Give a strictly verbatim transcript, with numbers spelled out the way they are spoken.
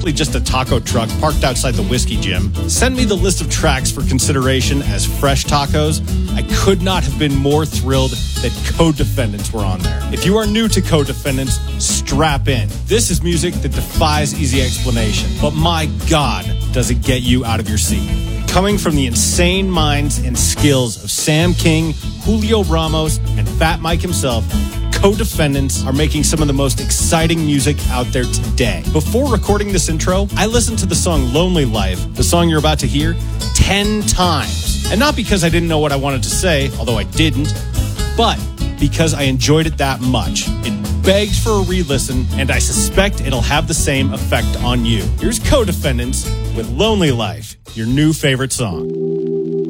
basically just a taco truck parked outside the Whiskey Gym. Send me the list of tracks for consideration as fresh tacos. I could not have been more thrilled that Co-Defendants were on there. If you are new to Co-Defendants, strap in. This is music that defies easy explanation, but my God, does it get you out of your seat. Coming from the insane minds and skills of Sam King, Julio Ramos, and Fat Mike himself, Co-Defendants are making some of the most exciting music out there today. Before recording this intro, I listened to the song Lonely Life, the song you're about to hear, ten times. And not because I didn't know what I wanted to say, although I didn't, but because I enjoyed it that much. It begged for a re-listen, and I suspect it'll have the same effect on you. Here's Co-Defendants with Lonely Life, your new favorite song.